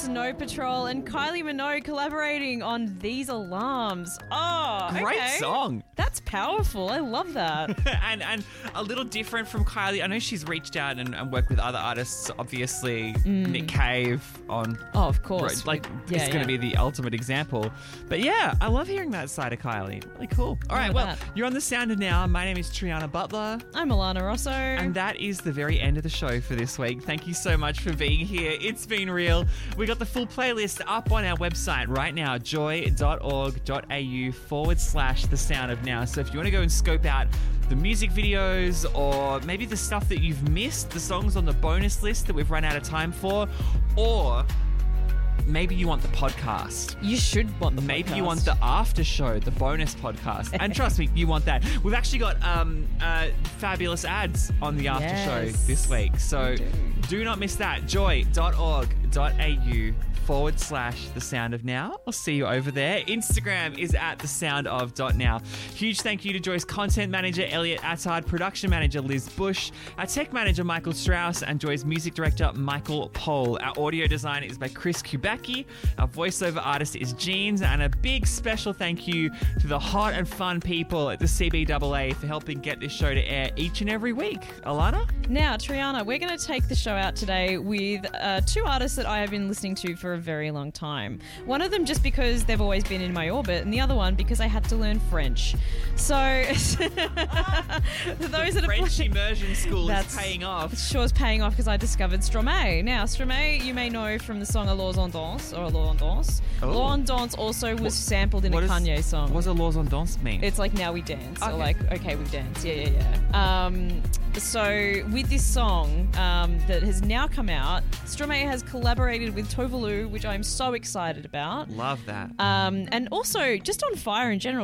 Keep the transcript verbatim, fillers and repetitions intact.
Snow Patrol and Kylie Minogue collaborating on These Alarms. Oh, Great okay. song. That's powerful. I love that. and and a little different from Kylie. I know she's reached out and, and worked with other artists, obviously. Mm. Nick Cave on... Oh, of course. Like, Yeah, it's going yeah. to be the ultimate example. But yeah, I love hearing that side of Kylie. Really cool. All right, Love well, that. you're on The Sound of Now. My name is Triana Butler. I'm Alana Rosso. And that is the very end of the show for this week. Thank you so much for being here. It's been real. We got the full playlist up on our website right now, joy.org.au forward slash the sound of now. So if you want to go and scope out the music videos or maybe the stuff that you've missed, the songs on the bonus list that we've run out of time for, or maybe you want the podcast. You should want the Maybe podcast. you want the after show, the bonus podcast. And trust me, you want that. We've actually got um, uh, fabulous ads on the after Yes. show this week. So We do. do not miss that. joy.org.au forward slash the sound of now. I'll see you over there. Instagram is at the sound of dot now. Huge thank you to Joy's content manager, Elliot Attard, production manager, Liz Bush, our tech manager, Michael Strauss, and Joy's music director, Michael Pohl. Our audio design is by Chris Kubacki. Our voiceover artist is Jeans. And a big special thank you to the hot and fun people at the C B A A for helping get this show to air each and every week. Alana? Now, Triana, we're going to take the show out today with uh, two artists that I have been listening to for a very long time. One of them just because they've always been in my orbit, and the other one because I had to learn French. So, for those that are French playing, immersion school That's- is paying off. sure is paying off because I discovered Stromae. Now, Stromae, you may know from the song Alors on Danse or Alors on Danse. Oh. Alors on Danse also was What- sampled in a what is- Kanye song. What does a laws on dance mean? It's like Now We Dance, Okay. or like Okay We Dance. Yeah, yeah, yeah. Um, so with this song um, that has now come out, Stromae has collaborated with Tovalu, which I'm so excited about. Love that. Um, and also just on fire in general.